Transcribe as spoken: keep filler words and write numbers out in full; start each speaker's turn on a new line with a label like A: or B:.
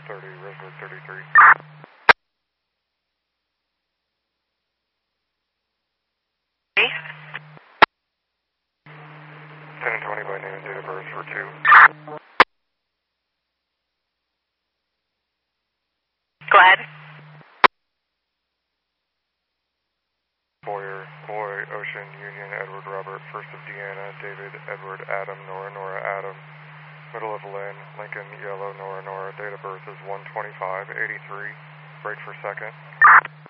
A: thirty, Rosewood thirty-three. ten and twenty by noon, date of birth for two.
B: Go ahead.
A: Boyer, Boy, Ocean, Union, Edward, Robert, first of Deanna, David, Edward, Adam, Nora, Nora, Adam, middle of Lynn, Lincoln, Yellow, Nora, Nora, date of birth is one twenty-five eighty-three, break for second.